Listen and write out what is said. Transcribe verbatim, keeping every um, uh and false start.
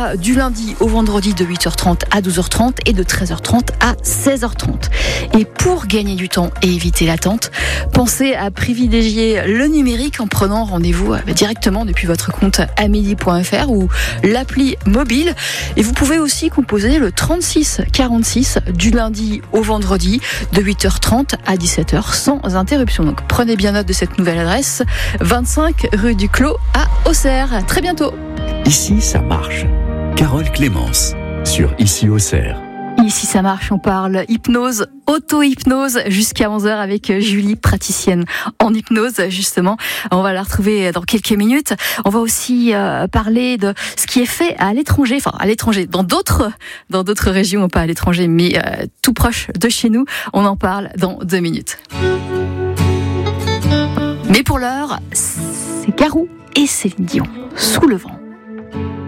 sera du lundi au vendredi de huit heures trente à douze heures trente et de treize heures trente à seize heures trente. Et pour gagner du temps et éviter l'attente, pensez à privilégier le numérique en prenant rendez-vous directement depuis votre compte amélie point f r ou l'appli mobile. Et vous pouvez aussi composer le trente-six quarante-six du lundi au vendredi de huit heures trente à dix-sept heures sans interruption. Donc prenez bien note de cette nouvelle adresse, vingt-cinq rue du Clos à Auxerre. Très bientôt. Ici, ça marche. Carole Clémence sur Ici Auxerre. Ici ça marche, on parle hypnose, auto-hypnose jusqu'à onze heures avec Julie, praticienne en hypnose justement. On va la retrouver dans quelques minutes. On va aussi euh, parler de ce qui est fait à l'étranger, enfin à l'étranger, dans d'autres dans d'autres régions, pas à l'étranger, mais euh, tout proche de chez nous. On en parle dans deux minutes. Mais pour l'heure, c'est Garou et Céline Dion, Sous le vent.